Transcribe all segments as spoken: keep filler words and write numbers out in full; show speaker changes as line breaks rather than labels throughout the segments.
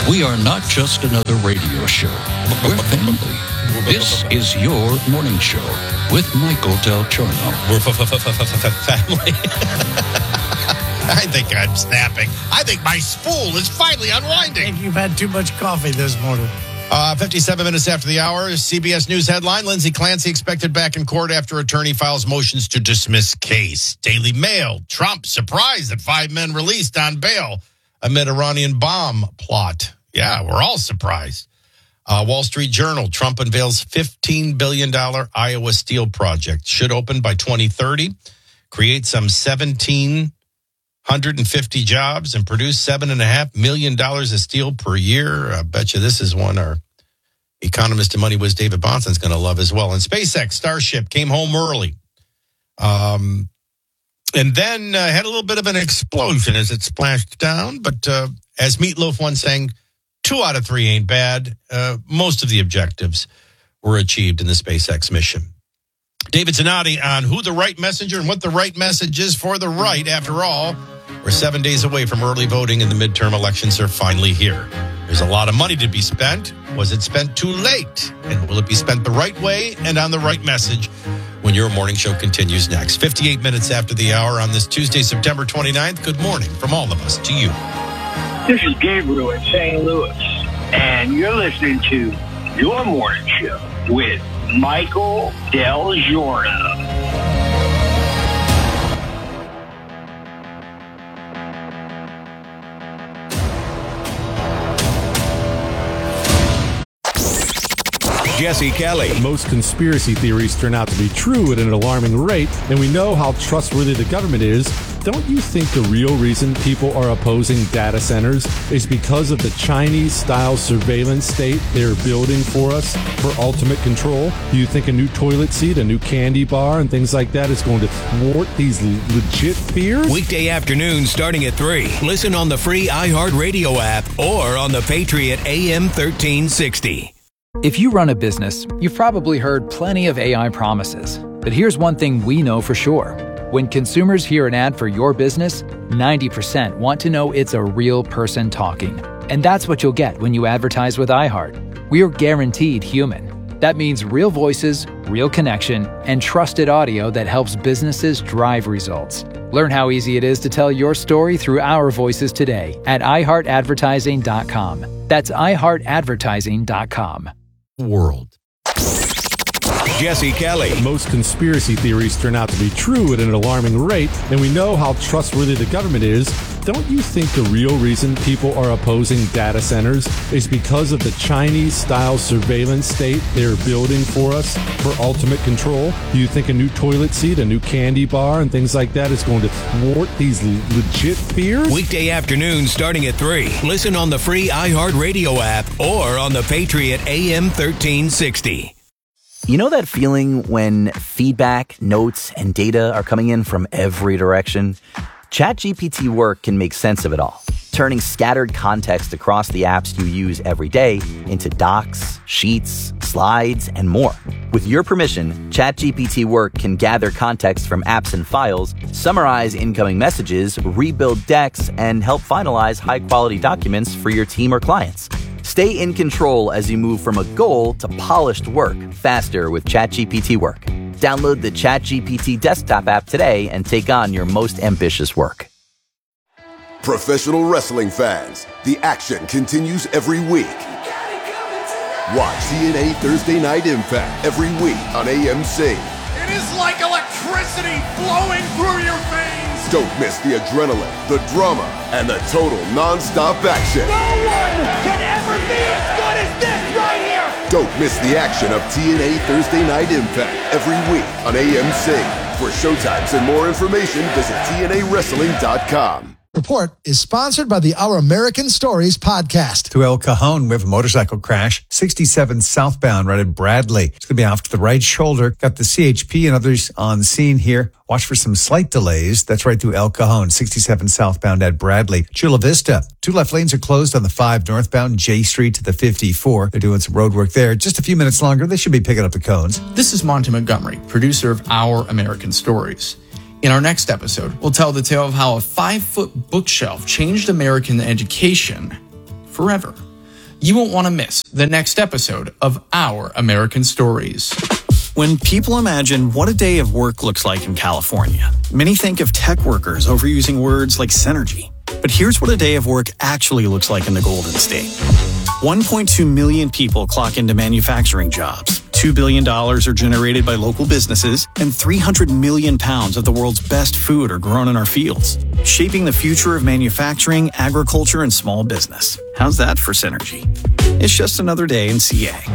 We are not just another radio show. We're family. This is your morning show with Michael Del Giorno.
We're family. I think I'm snapping. I think my spool is finally unwinding.
I think you've had too much coffee this morning.
Uh, fifty-seven minutes after the hour, C B S News headline, Lindsay Clancy expected back in court after attorney files motions to dismiss case. Daily Mail, Trump surprised that five men released on bail amid Iranian bomb plot. Yeah, we're all surprised. Uh, Wall Street Journal, Trump unveils fifteen billion dollars Iowa steel project. Should open by twenty thirty, create some one thousand seven hundred fifty jobs, and produce seven point five million dollars of steel per year. I bet you this is one our economist and money whiz David Bonson's going to love as well. And SpaceX Starship came home early. Um, and then uh, had a little bit of an explosion as it splashed down. But uh, as Meatloaf once sang, two out of three ain't bad. Uh, most of the objectives were achieved in the SpaceX mission. David Zanotti on who the right messenger and what the right message is for the right. After all, we're seven days away from early voting and the midterm elections are finally here. There's a lot of money to be spent. Was it spent too late? And will it be spent the right way and on the right message when your morning show continues next? fifty-eight minutes after the hour on this Tuesday, September twenty-ninth. Good morning from all of us to you.
This is Gabriel in Saint Louis, and you're listening to Your Morning Show with Michael Del Giorno.
Jesse Kelly.
Most conspiracy theories turn out to be true at an alarming rate, and we know how trustworthy the government is. Don't you think the real reason people are opposing data centers is because of the Chinese-style surveillance state they're building for us for ultimate control? Do you think a new toilet seat, a new candy bar, and things like that is going to thwart these legit fears?
Weekday afternoon starting at three. Listen on the free iHeartRadio app or on the Patriot A M thirteen sixty.
If you run a business, you've probably heard plenty of A I promises. But here's one thing we know for sure. When consumers hear an ad for your business, ninety percent want to know it's a real person talking. And that's what you'll get when you advertise with iHeart. We're guaranteed human. That means real voices, real connection, and trusted audio that helps businesses drive results. Learn how easy it is to tell your story through our voices today at i heart advertising dot com. That's i heart advertising dot com.
World.
Jesse Kelly.
Most conspiracy theories turn out to be true at an alarming rate, and we know how trustworthy the government is. Don't you think the real reason people are opposing data centers is because of the Chinese-style surveillance state they're building for us for ultimate control? Do you think a new toilet seat, a new candy bar, and things like that is going to thwart these legit fears?
Weekday afternoon starting at three. Listen on the free iHeartRadio app or on the Patriot A M thirteen sixty.
You know that feeling when feedback, notes, and data are coming in from every direction? ChatGPT Work can make sense of it all, turning scattered context across the apps you use every day into docs, sheets, slides, and more. With your permission, ChatGPT Work can gather context from apps and files, summarize incoming messages, rebuild decks, and help finalize high-quality documents for your team or clients. Stay in control as you move from a goal to polished work faster with ChatGPT Work. Download the ChatGPT desktop app today and take on your most ambitious work.
Professional wrestling fans, the action continues every week. Watch T N A Thursday Night Impact every week on A M C.
It is like electricity flowing through your veins.
Don't miss the adrenaline, the drama, and the total non-stop action.
No one can ever be as good as this right here.
Don't miss the action of T N A Thursday Night Impact every week on A M C. For showtimes and more information, visit T N A wrestling dot com.
Report is sponsored by the Our American Stories podcast.
To El Cajon, we have a motorcycle crash, sixty-seven southbound right at Bradley. It's going to be off to the right shoulder. Got the C H P and others on scene here. Watch for some slight delays. That's right through El Cajon, sixty-seven southbound at Bradley. Chula Vista, two left lanes are closed on the five northbound J Street to the fifty-four. They're doing some road work there. Just a few minutes longer. They should be picking up the cones.
This is Monty Montgomery, producer of Our American Stories. In our next episode, we'll tell the tale of how a five-foot bookshelf changed American education forever. you won't want to miss the next episode of Our American Stories.
When people imagine what a day of work looks like in California, many think of tech workers overusing words like synergy. But here's what a day of work actually looks like in the Golden State. one point two million people clock into manufacturing jobs. two billion dollars are generated by local businesses, and three hundred million pounds of the world's best food are grown in our fields, shaping the future of manufacturing, agriculture, and small business. How's that for synergy? It's just another day in C A.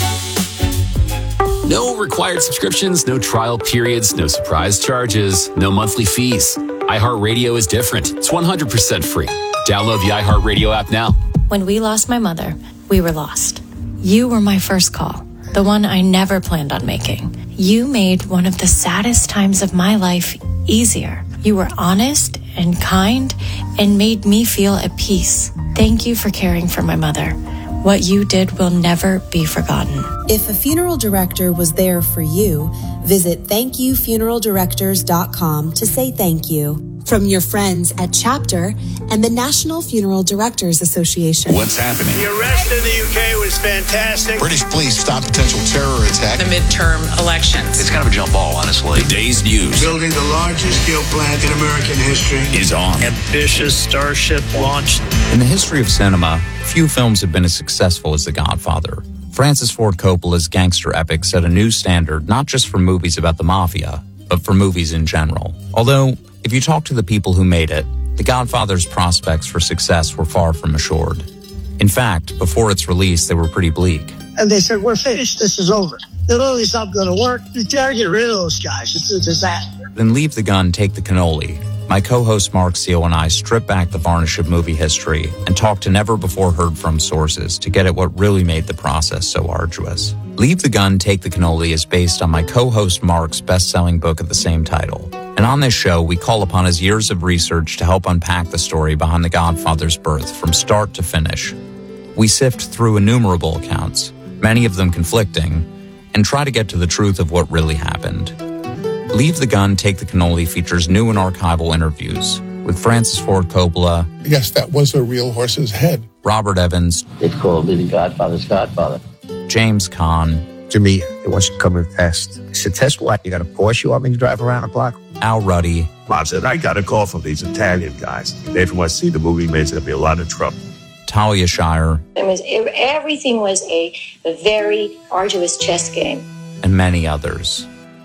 No required subscriptions, no trial periods, no surprise charges, no monthly fees. iHeartRadio is different. It's one hundred percent free. Download the iHeartRadio app now.
When we lost my mother, we were lost. You were my first call, the one I never planned on making. You made one of the saddest times of my life easier. You were honest and kind and made me feel at peace. Thank you for caring for my mother. What you did will never be forgotten.
If a funeral director was there for you, visit thank you funeral directors dot com to say thank you. From your friends at Chapter and the National Funeral Directors Association.
What's happening?
The arrest in the U K was fantastic.
British police stopped potential terror attack.
The midterm elections.
It's kind of a jump ball, honestly. The day's news.
Building the largest steel plant in American history
is on.
Ambitious Starship launched.
In the history of cinema, few films have been as successful as The Godfather. Francis Ford Coppola's gangster epic set a new standard not just for movies about the mafia, but for movies in general. Although, if you talk to the people who made it, The Godfather's prospects for success were far from assured. In fact, before its release, they were pretty bleak.
And they said, we're finished. This is over. The literally's not going to work. You gotta get rid of those guys. It's a disaster.
Then Leave the Gun, Take the Cannoli. My co-host Mark Seal and I strip back the varnish of movie history and talk to never-before-heard-from sources to get at what really made the process so arduous. Leave the Gun, Take the Cannoli is based on my co-host Mark's best-selling book of the same title. And on this show, we call upon his years of research to help unpack the story behind The Godfather's birth from start to finish. We sift through innumerable accounts, many of them conflicting, and try to get to the truth of what really happened. Leave the Gun, Take the Cannoli features new and archival interviews with Francis Ford Coppola.
Yes, that was a real horse's head.
Robert Evans.
They called me the Godfather's Godfather.
James Caan.
To me, it wasn't coming fast. I said, Tess, what? You got a Porsche you want me to drive around the block?
Al Ruddy.
Mom said, I got a call from these Italian guys. They from want to see the movie, made there'll be a lot of trouble.
Talia Shire.
It was, everything was a, a very arduous chess game.
And many others.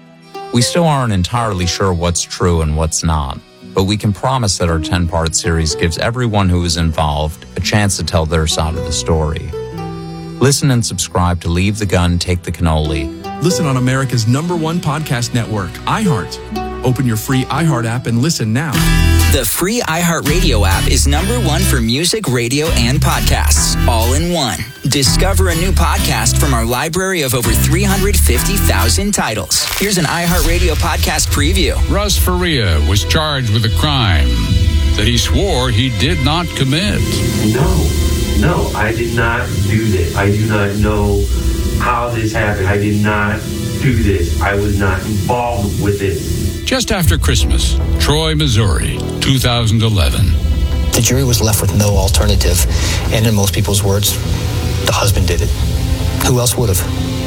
We still aren't entirely sure what's true and what's not, but we can promise that our ten-part series gives everyone who is involved a chance to tell their side of the story. Listen and subscribe to Leave the Gun, Take the Cannoli.
Listen on America's number one podcast network, iHeart. Open your free iHeart app and listen now.
The free iHeartRadio app is number one for music, radio, and podcasts, all in one. Discover a new podcast from our library of over three hundred fifty thousand titles. Here's an iHeartRadio podcast preview.
Russ Faria was charged with a crime that he swore he did not commit.
No, no, I did not do this. I do not know how this happened. I did not do this. I was not involved with it.
Just after Christmas, Troy, Missouri, two thousand eleven.
The jury was left with no alternative, and in most people's words, the husband did it. Who else would have?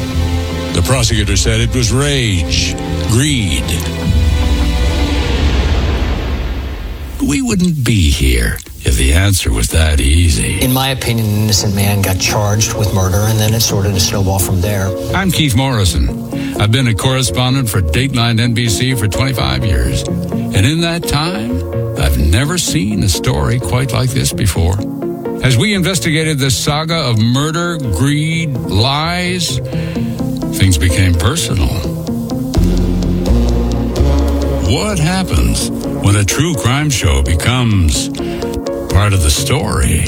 The prosecutor said it was rage, greed. We wouldn't be here if the answer was that easy.
In my opinion, an innocent man got charged with murder, and then it started to snowball from there.
I'm Keith Morrison. I've been a correspondent for Dateline N B C for twenty-five years. And in that time, I've never seen a story quite like this before. As we investigated the saga of murder, greed, lies, things became personal. What happens when a true crime show becomes part of the story?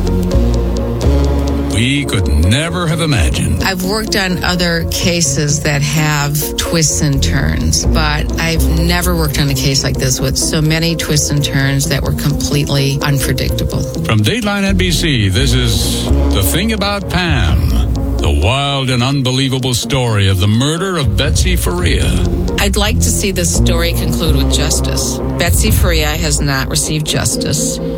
We could never have imagined.
I've worked on other cases that have twists and turns, but I've never worked on a case like this with so many twists and turns that were completely unpredictable.
From Dateline N B C, this is The Thing About Pam, the wild and unbelievable story of the murder of Betsy Faria.
I'd like to see this story conclude with justice. Betsy Faria has not received justice.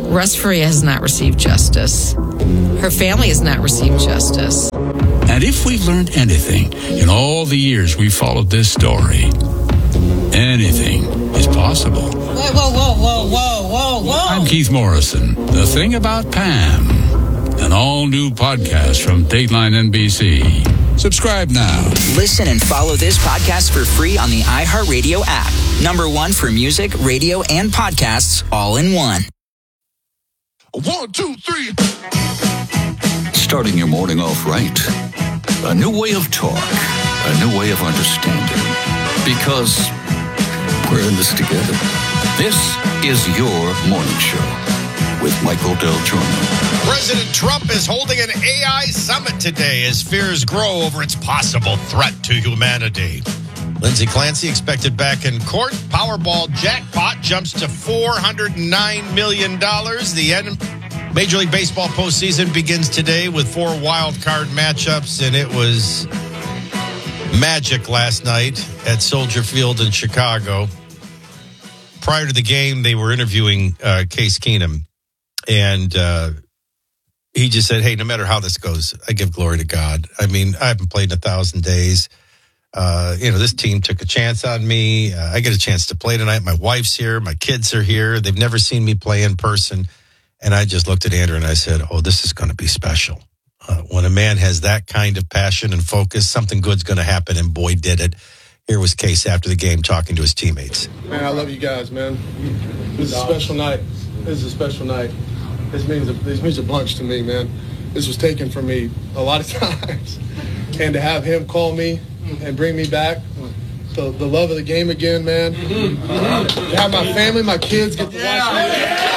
Russ Faria has not received justice. Her family has not received justice.
And if we've learned anything in all the years we followed this story, anything is possible.
Whoa, whoa, whoa, whoa, whoa, whoa, whoa.
I'm Keith Morrison. The Thing About Pam, an all-new podcast from Dateline N B C. Subscribe now.
Listen and follow this podcast for free on the iHeartRadio app. Number one for music, radio, and podcasts all in one.
One, two, three.
Starting your morning off right. A new way of talk. A new way of understanding. Because we're in this together. This is your morning show with Michael Del Giorno.
President Trump is holding an A I summit today as fears grow over its possible threat to humanity. Lindsey Clancy expected back in court. Powerball jackpot jumps to four hundred nine million dollars. The end. Major League Baseball postseason begins today with four wild card matchups, and it was magic last night at Soldier Field in Chicago. Prior to the game, they were interviewing uh, Case Keenum, and uh, he just said, hey, no matter how this goes, I give glory to God. I mean, I haven't played in a thousand days. Uh, you know, this team took a chance on me. Uh, I get a chance to play tonight. My wife's here. My kids are here. They've never seen me play in person. And I just looked at Andrew and I said, oh, this is going to be special. Uh, when a man has that kind of passion and focus, something good's going to happen. And boy, did it. Here was Case after the game talking to his teammates.
Man, I love you guys, man. This is a special night. This is a special night. This means a, this means a bunch to me, man. This was taken from me a lot of times. And to have him call me and bring me back, the, the love of the game again, man. To have my family, my kids get to watch me.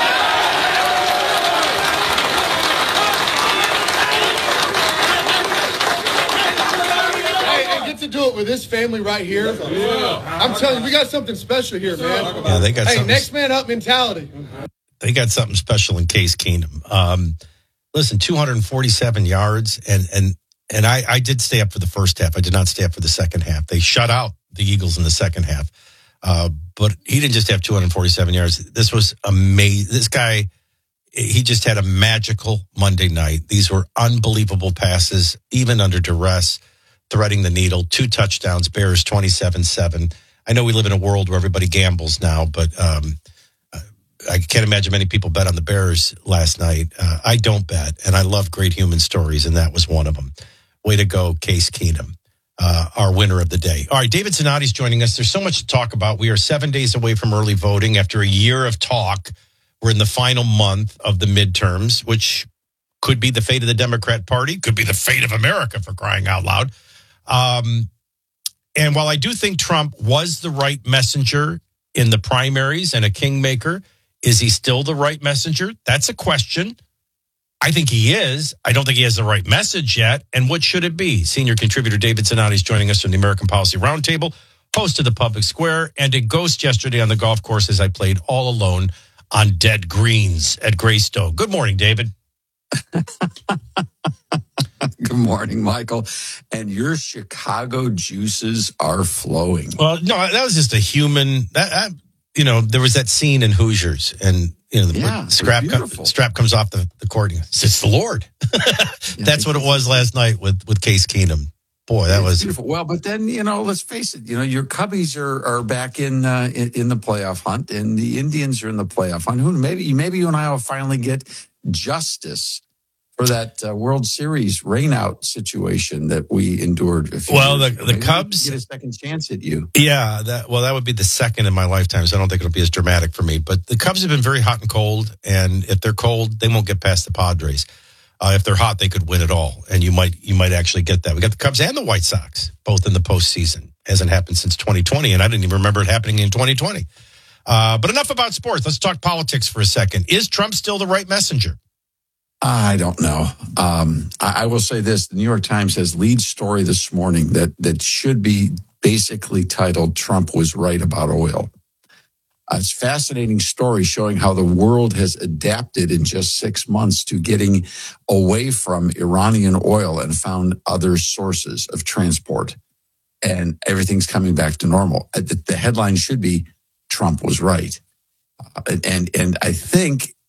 To do it with this family right here. I'm telling you, we got something special here, man.
Yeah, they got
hey,
something.
Next man up mentality.
They got something special in Case Keenum. Um, listen, two hundred forty-seven yards, and and and I, I did stay up for the first half. I did not stay up for the second half. They shut out the Eagles in the second half. Uh, but he didn't just have two hundred forty-seven yards. This was amazing. This guy, he just had a magical Monday night. These were unbelievable passes, even under duress. Threading the needle, two touchdowns, Bears twenty-seven seven. I know we live in a world where everybody gambles now, but um, I can't imagine many people bet on the Bears last night. Uh, I don't bet, and I love great human stories, and that was one of them. Way to go, Case Keenum, uh, our winner of the day. All right, David Zanotti is joining us. There's so much to talk about. We are seven days away from early voting. After a year of talk, we're in the final month of the midterms, which could be the fate of the Democrat Party, could be the fate of America, for crying out loud. Um, and while I do think Trump was the right messenger in the primaries and a kingmaker, is he still the right messenger? That's a question. I think he is. I don't think he has the right message yet. And what should it be? Senior contributor David Zanotti is joining us from the American Policy Roundtable, host of the Public Square, and a ghost yesterday on the golf course as I played all alone on dead greens at Greystone. Good morning, David.
Good morning, Michael. And your Chicago juices are flowing.
Well, no, that was just a human. That, that you know, there was that scene in Hoosiers, and you know, the
yeah,
strap com, strap comes off the, the court. And says, it's the Lord.
yeah,
That's what it was last night with with Case Keenum. Boy, that was
beautiful. Well, but then you know, let's face it. You know, your Cubbies are are back in uh, in, in the playoff hunt, and the Indians are in the playoff hunt. Who maybe maybe you and I will finally get justice for that uh, World Series rainout situation that we endured. A few
well,
years
the
ago.
the Cubs
get a second chance at you.
Yeah, that well, that would be the second in my lifetime. So I don't think it'll be as dramatic for me. But the Cubs have been very hot and cold, and if they're cold, they won't get past the Padres. Uh, if they're hot, they could win it all, and you might you might actually get that. We got the Cubs and the White Sox both in the postseason. Hasn't happened since twenty twenty, and I didn't even remember it happening in twenty twenty. Uh, but enough about sports. Let's talk politics for a second. Is Trump still the right messenger?
I don't know. Um, I, I will say this. The New York Times has lead story this morning that, that should be basically titled, Trump was right about oil. Uh, it's a fascinating story showing how the world has adapted in just six months to getting away from Iranian oil and found other sources of transport. And everything's coming back to normal. The, the headline should be, Trump was right. Uh, and, and I think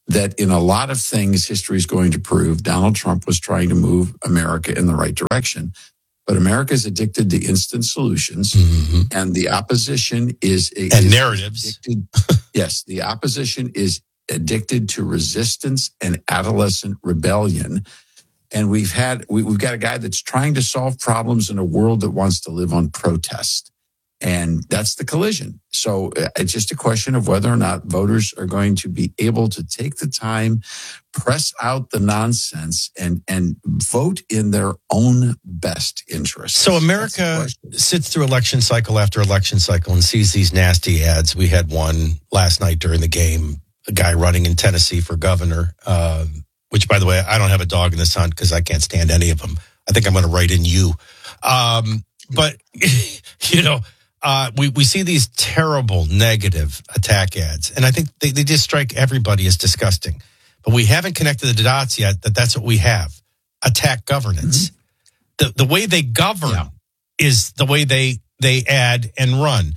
that in a lot of things, history is going to prove Donald Trump was trying to move America in the right direction. But America is addicted to instant solutions, mm-hmm. and the opposition is
and
is
narratives.
Addicted, yes, the opposition is addicted to resistance and adolescent rebellion. And we've had we, we've got a guy that's trying to solve problems in a world that wants to live on protest, and that's the collision. So it's just a question of whether or not voters are going to be able to take the time, press out the nonsense, and and vote in their own best interest.
So America sits through election cycle after election cycle and sees these nasty ads. We had one last night during the game, a guy running in Tennessee for governor, uh, which, by the way, I don't have a dog in this hunt because I can't stand any of them. I think I'm going to write in you. Um, but, you know, Uh, we, we see these terrible negative attack ads, and I think they, they just strike everybody as disgusting. But we haven't connected the dots yet that that's what we have, attack governance. Mm-hmm. The the way they govern yeah. is the way they, they ad and run.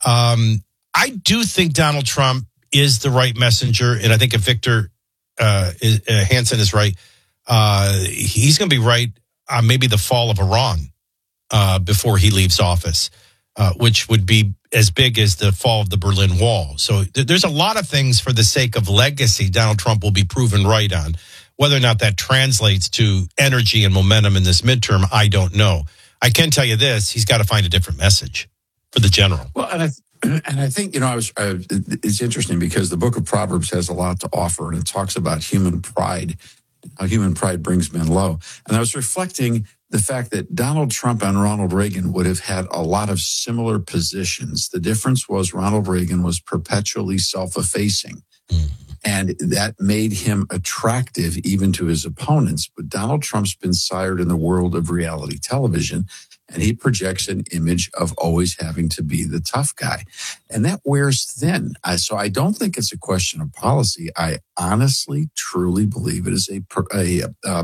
Um, I do think Donald Trump is the right messenger, and I think if Victor uh, is, uh, Hansen is right, uh, he's going to be right on maybe the fall of Iran uh, before he leaves office. Uh, which would be as big as the fall of the Berlin Wall. So th- there's a lot of things for the sake of legacy Donald Trump will be proven right on. Whether or not that translates to energy and momentum in this midterm, I don't know. I can tell you this, he's got to find a different message for the general.
Well, and I, th- and I think, you know, I was. Uh, it's interesting because the book of Proverbs has a lot to offer, and it talks about human pride, how human pride brings men low. And I was reflecting the fact that Donald Trump and Ronald Reagan would have had a lot of similar positions. The difference was Ronald Reagan was perpetually self-effacing, mm. and that made him attractive even to his opponents. But Donald Trump's been sired in the world of reality television, and he projects an image of always having to be the tough guy. And that wears thin. I, so I don't think it's a question of policy. I honestly, truly believe it is a, a, a,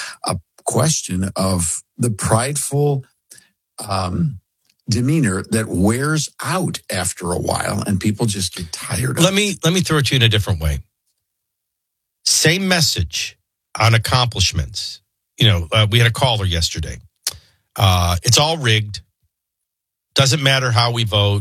a question of the prideful um, demeanor that wears out after a while, and people just get tired of
let
it.
me let me throw it to you in a different way. Same message on accomplishments. You know, uh, we had a caller yesterday. Uh, it's all rigged. Doesn't matter how we vote.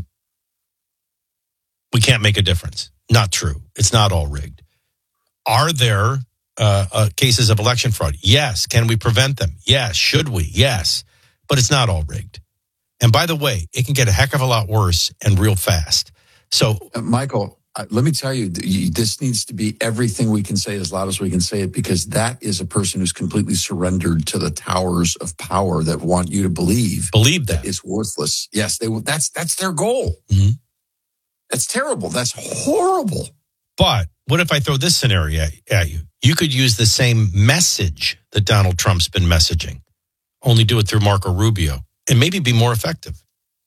We can't make a difference. Not true. It's not all rigged. Are there Uh, uh, cases of election fraud? Yes. Can we prevent them? Yes. Should we? Yes. But it's not all rigged. And by the way, it can get a heck of a lot worse and real fast. So,
uh, Michael, uh, let me tell you, you, this needs to be everything we can say as loud as we can say it, because that is a person who's completely surrendered to the towers of power that want you to believe
believe that,
that it's worthless. Yes, they will. That's that's their goal.
Mm-hmm.
That's terrible. That's horrible.
But what if I throw this scenario at, at you? You could use the same message that Donald Trump's been messaging, only do it through Marco Rubio, and maybe be more effective.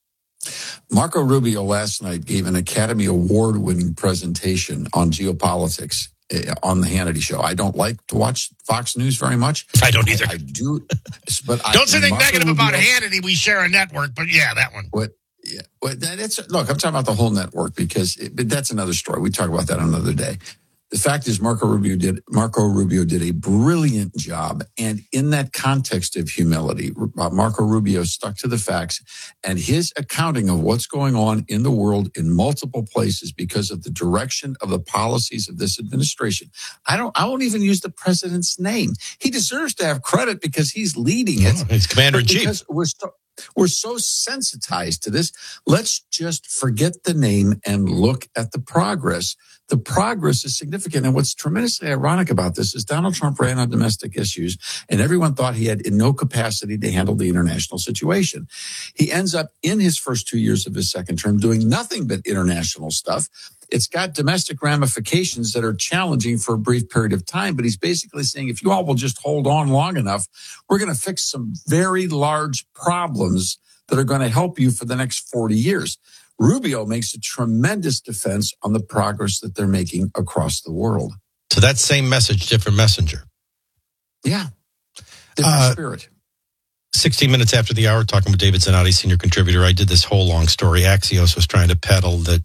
Marco Rubio last night gave an Academy Award-winning presentation on geopolitics on the Hannity Show. I don't like to watch Fox News very much.
I don't either.
I, I do, but
don't say anything negative
Rubio,
about Hannity. We share a network, but yeah, that one.
What? Yeah, well, that's look. I'm talking about the whole network because it, but that's another story. We talk about that another day. The fact is, Marco Rubio did Marco Rubio did a brilliant job, and in that context of humility, Marco Rubio stuck to the facts, and his accounting of what's going on in the world in multiple places because of the direction of the policies of this administration. I don't. I won't even use the president's name. He deserves to have credit because he's leading it.
Oh, he's commander in chief.
Because we're so, we're so sensitized to this. Let's just forget the name and look at the progress. The progress is significant. And what's tremendously ironic about this is Donald Trump ran on domestic issues, and everyone thought he had no capacity to handle the international situation. He ends up in his first two years of his second term doing nothing but international stuff. It's got domestic ramifications that are challenging for a brief period of time, but he's basically saying, if you all will just hold on long enough, we're going to fix some very large problems that are going to help you for the next forty years. Rubio makes a tremendous defense on the progress that they're making across the world.
So that same message, different messenger.
Yeah. Different uh, spirit.
sixteen minutes after the hour, talking with David Zanotti, senior contributor. I did this whole long story. Axios was trying to peddle that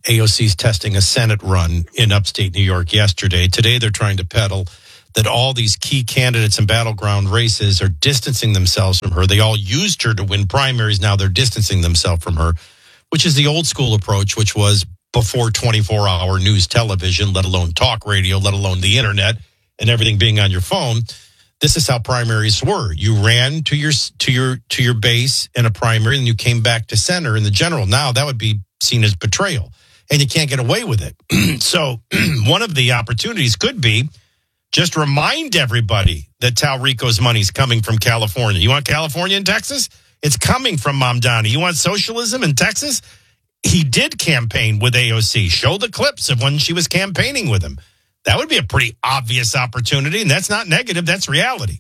A O C's testing a Senate run in upstate New York yesterday. Today, they're trying to peddle that all these key candidates in battleground races are distancing themselves from her. They all used her to win primaries. Now they're distancing themselves from her, which is the old school approach, which was before twenty-four hour news television, let alone talk radio, let alone the internet and everything being on your phone. This is how primaries were. You ran to your to your to your base in a primary, and you came back to center in the general. Now that would be seen as betrayal, and you can't get away with it. So one of the opportunities could be just remind everybody that Talrico's money is coming from California. You want California and Texas? It's coming from Mamdani. You want socialism in Texas? He did campaign with A O C. Show the clips of when she was campaigning with him. That would be a pretty obvious opportunity, and that's not negative. That's reality.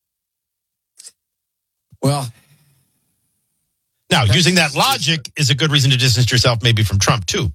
Well,
now, using that logic is a good reason to distance yourself maybe from Trump, too.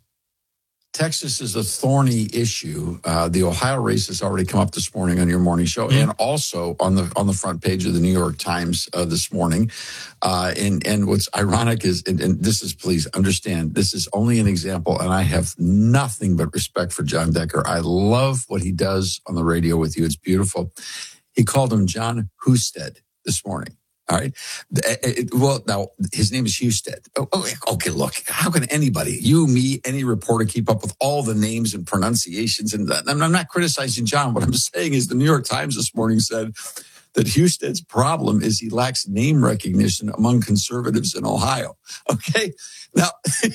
Texas is a thorny issue. Uh, the Ohio race has already come up this morning on your morning show, mm-hmm. and also on the on the front page of the New York Times uh, this morning. Uh, and and what's ironic is, and, and this is, please understand, this is only an example, and I have nothing but respect for John Decker. I love what he does on the radio with you. It's beautiful. He called him John Husted this morning. All right. It, well, now his name is Husted. Oh, okay, look, how can anybody, you, me, any reporter keep up with all the names and pronunciations? And I'm not criticizing John. What I'm saying is the New York Times this morning said that Husted's problem is he lacks name recognition among conservatives in Ohio. Okay. Now,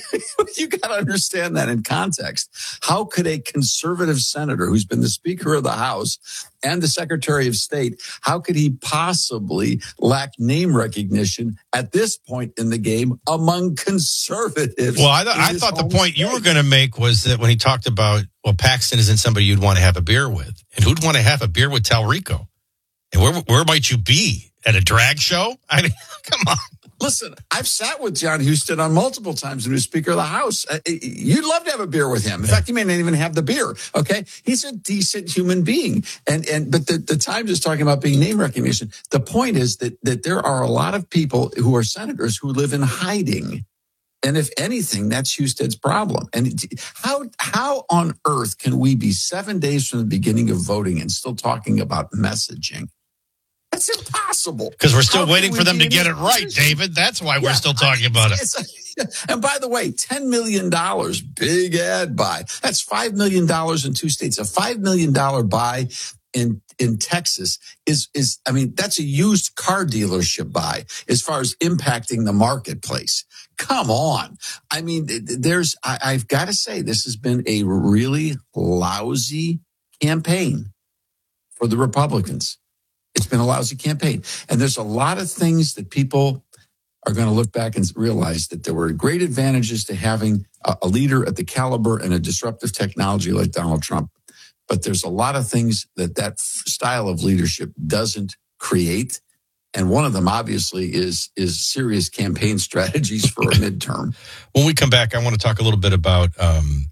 you got to understand that in context. How could a conservative senator who's been the Speaker of the House and the Secretary of State, how could he possibly lack name recognition at this point in the game among conservatives?
Well, I, th- I thought the point state? you were going to make was that when he talked about, well, Paxton isn't somebody you'd want to have a beer with. And who'd want to have a beer with Talrico? And where where might you be? At a drag show? I mean, come on.
Listen, I've sat with John Husted on multiple times when he was Speaker of the House. Uh, you'd love to have a beer with him. In fact, you may not even have the beer. Okay, he's a decent human being, and and but the, the Times is talking about being name recognition. The point is that that there are a lot of people who are senators who live in hiding, and if anything, that's Husted's problem. And how how on earth can we be seven days from the beginning of voting and still talking about messaging? That's impossible.
Because we're still How waiting for them to get it right, David. That's why we're yeah, still talking I, about it.
And by the way, ten million dollars, big ad buy. That's five million dollars in two states. A five million dollars buy in, in Texas is, is, I mean, that's a used car dealership buy as far as impacting the marketplace. Come on. I mean, there's, I, I've got to say, this has been a really lousy campaign for the Republicans. It's been a lousy campaign. And there's a lot of things that people are going to look back and realize that there were great advantages to having a, a leader at the caliber and a disruptive technology like Donald Trump. But there's a lot of things that that style of leadership doesn't create. And one of them, obviously, is is serious campaign strategies for a midterm.
When we come back, I want to talk a little bit about um,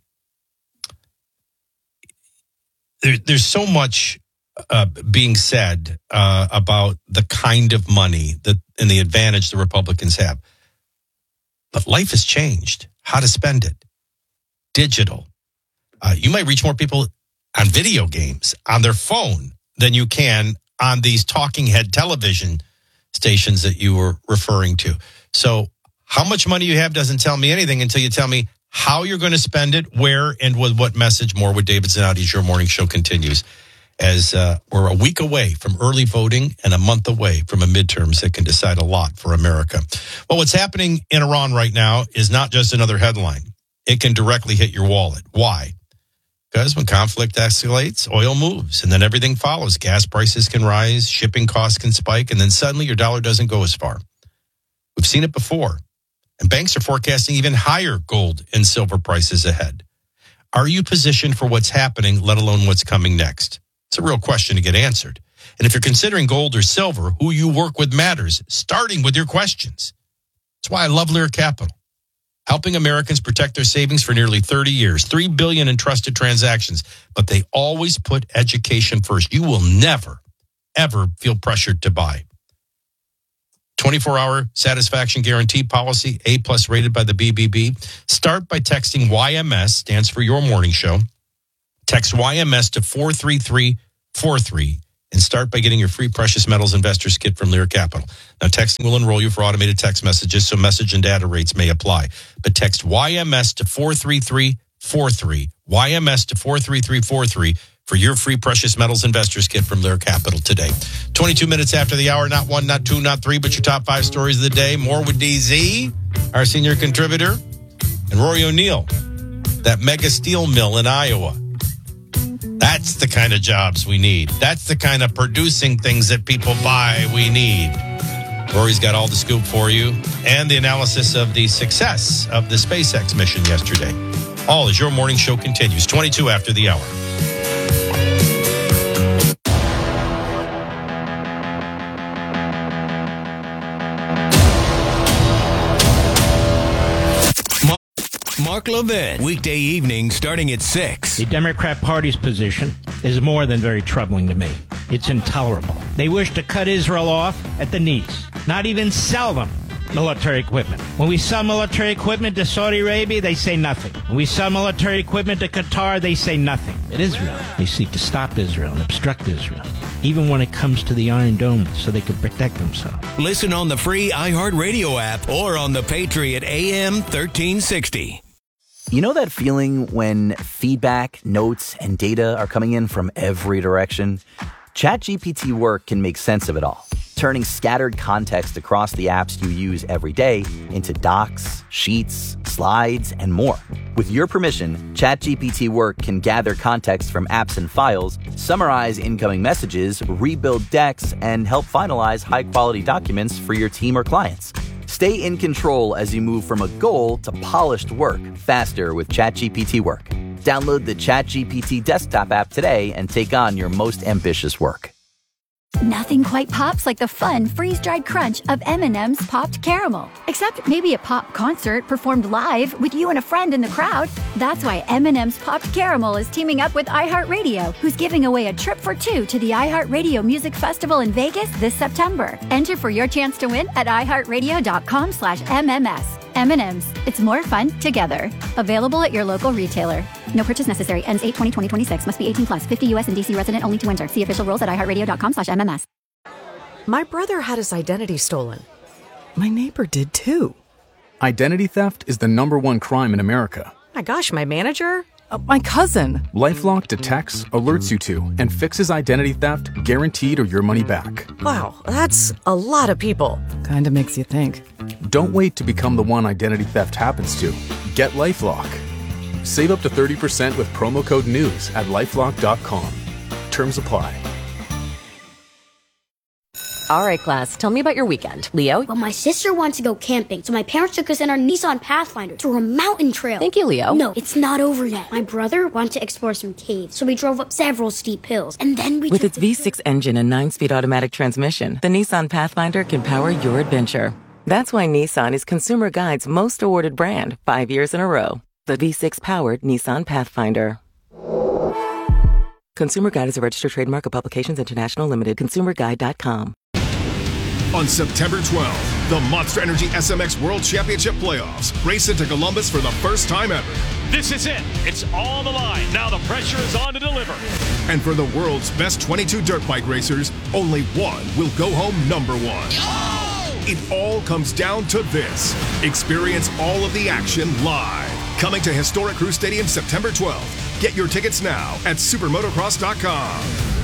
there, there's so much Uh, being said uh, about the kind of money that and the advantage the Republicans have. But life has changed. How to spend it. Digital. Uh, you might reach more people on video games, on their phone, than you can on these talking head television stations that you were referring to. So how much money you have doesn't tell me anything until you tell me how you're going to spend it, where, and with what message. More with David Zanotti as your morning show continues. As uh, we're a week away from early voting and a month away from a midterms that can decide a lot for America. Well, what's happening in Iran right now is not just another headline. It can directly hit your wallet. Why? Because when conflict escalates, oil moves, and then everything follows. Gas prices can rise, shipping costs can spike, and then suddenly your dollar doesn't go as far. We've seen it before, and banks are forecasting even higher gold and silver prices ahead. Are you positioned for what's happening, let alone what's coming next? It's a real question to get answered. And if you're considering gold or silver, who you work with matters, starting with your questions. That's why I love Lear Capital, helping Americans protect their savings for nearly thirty years, three billion in trusted transactions, but they always put education first. You will never, ever feel pressured to buy. twenty-four hour satisfaction guarantee policy, A plus rated by the B B B. Start by texting Y M S, stands for Your Morning Show. Text Y M S to four three three four three and start by getting your free precious metals investors kit from Lear Capital. Now, texting will enroll you for automated text messages, so message and data rates may apply. But text Y M S to four three three four three. Y M S to four three three four three for your free precious metals investors kit from Lear Capital today. twenty-two minutes after the hour, not one, not two, not three, but your top five stories of the day. More with D Z, our senior contributor, and Rory O'Neill, that mega steel mill in Iowa. That's the kind of jobs we need. That's the kind of producing things that people buy we need. Rory's got all the scoop for you and the analysis of the success of the SpaceX mission yesterday. All as your morning show continues. twenty-two after the hour.
Mark Levin, weekday evening starting at six.
The Democrat Party's position is more than very troubling to me. It's intolerable. They wish to cut Israel off at the knees, not even sell them military equipment. When we sell military equipment to Saudi Arabia, they say nothing. When we sell military equipment to Qatar, they say nothing. At Israel, they seek to stop Israel and obstruct Israel, even when it comes to the Iron Dome, so they can protect themselves.
Listen on the free iHeartRadio app or on the Patriot A M thirteen sixty.
You know that feeling when feedback, notes, and data are coming in from every direction? ChatGPT Work can make sense of it all, turning scattered context across the apps you use every day into docs, sheets, slides, and more. With your permission, ChatGPT Work can gather context from apps and files, summarize incoming messages, rebuild decks, and help finalize high-quality documents for your team or clients. Stay in control as you move from a goal to polished work faster with ChatGPT Work. Download the ChatGPT desktop app today and take on your most ambitious work.
Nothing quite pops like the fun freeze-dried crunch of M and M's Popped Caramel. Except maybe a pop concert performed live with you and a friend in the crowd. That's why M and M's Popped Caramel is teaming up with iHeartRadio, who's giving away a trip for two to the iHeartRadio Music Festival in Vegas this September. Enter for your chance to win at iHeartRadio.com slash MMS. M and M's. It's more fun together. Available at your local retailer. No purchase necessary. Ends eight twenty twenty twenty-six. Must be eighteen plus. fifty U S and D C resident only to enter. See official rules at iHeartRadio.com slash MMS.
My brother had his identity stolen. My neighbor did too.
Identity theft is the number one crime in America.
My gosh, my manager? Uh, my cousin.
LifeLock detects, alerts you to, and fixes identity theft guaranteed or your money back.
Wow, that's a lot of people. Kinda makes you think.
Don't wait to become the one identity theft happens to. Get LifeLock. Save up to thirty percent with promo code NEWS at lifelock dot com. Terms apply.
All right, class, tell me about your weekend. Leo?
Well, my sister wants to go camping, so my parents took us in our Nissan Pathfinder to a mountain trail.
Thank you, Leo.
No, it's not over yet. My brother wants to explore some caves, so we drove up several steep hills, and then we
With its V six engine and nine-speed automatic transmission, the Nissan Pathfinder can power your adventure. That's why Nissan is Consumer Guide's most awarded brand, five years in a row. The V six-powered Nissan Pathfinder. Consumer Guide is a registered trademark of Publications International Limited. consumer guide dot com.
On September twelfth, the Monster Energy S M X World Championship Playoffs race into Columbus for the first time ever.
This is it. It's on the line. Now the pressure is on to deliver.
And for the world's best twenty-two dirt bike racers, only one will go home number one. Oh! It all comes down to this. Experience all of the action live. Coming to historic Crew Stadium September twelfth. Get your tickets now at supermotocross dot com.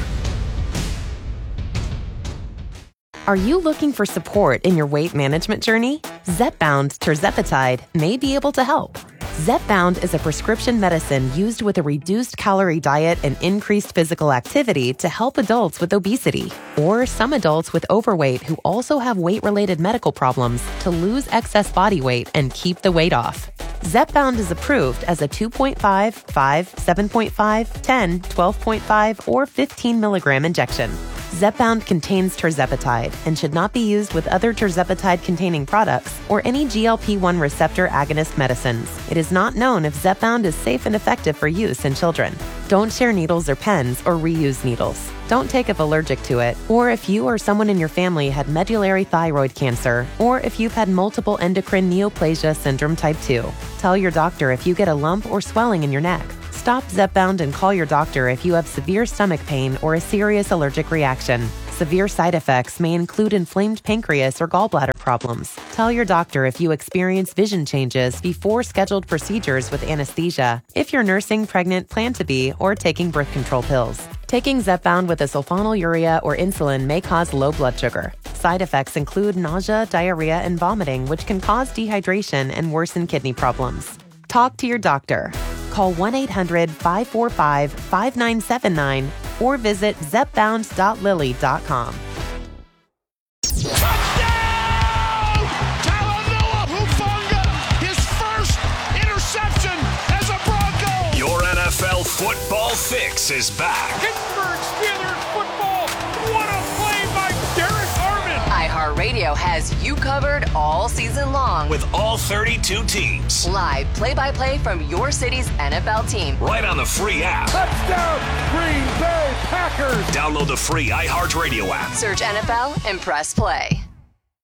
Are you looking for support in your weight management journey? Zepbound tirzepatide may be able to help. Zepbound is a prescription medicine used with a reduced calorie diet and increased physical activity to help adults with obesity or some adults with overweight who also have weight-related medical problems to lose excess body weight and keep the weight off. Zepbound is approved as a two point five, five, seven point five, ten, twelve point five, or fifteen milligram injection. Zepbound contains tirzepatide and should not be used with other tirzepatide-containing products or any G L P one receptor agonist medicines. It is not known if Zepbound is safe and effective for use in children. Don't share needles or pens or reuse needles. Don't take if allergic to it, or if you or someone in your family had medullary thyroid cancer, or if you've had multiple endocrine neoplasia syndrome type two. Tell your doctor if you get a lump or swelling in your neck. Stop Zepbound and call your doctor if you have severe stomach pain or a serious allergic reaction. Severe side effects may include inflamed pancreas or gallbladder problems. Tell your doctor if you experience vision changes before scheduled procedures with anesthesia, if you're nursing, pregnant, plan to be, or taking birth control pills. Taking Zepbound with a sulfonylurea or insulin may cause low blood sugar. Side effects include nausea, diarrhea, and vomiting, which can cause dehydration and worsen kidney problems. Talk to your doctor. Call one eight hundred five four five five nine seven nine or visit zepbound dot lilly dot com.
Touchdown! Talanoa Hufanga, his first interception as a Bronco.
Your N F L football fix is back.
Pittsburgh Steelers football. What a play by Derek Armand.
iHeartRadio has you covered all season long
With all thirty-two teams.
live play-by-play from your city's N F L team.
Right on the free app.
Touchdown, Green Bay Packers.
Download the free iHeartRadio app.
Search N F L and press play.